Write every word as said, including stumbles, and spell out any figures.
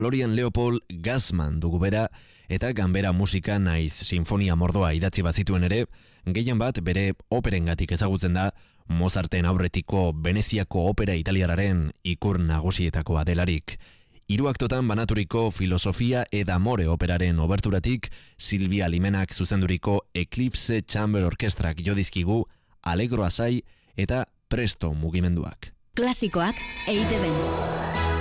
Florian Leopold Gassman dugu bera, eta ganbera musika naiz sinfonia mordoa idatzi bazituen ere, gehien bat bere operengatik ezagutzen da, Mozarten aurretiko Veneziako opera italiararen ikur nagusietakoa delarik. Hiru aktotan banaturiko Filosofia ed Amore operaren oberturatik, Silvia Limenak zuzenduriko Eclipse Chamber Orkestrak jodizkigu, Allegro Asai eta Presto mugimenduak. Klasikoak E I Te Ben.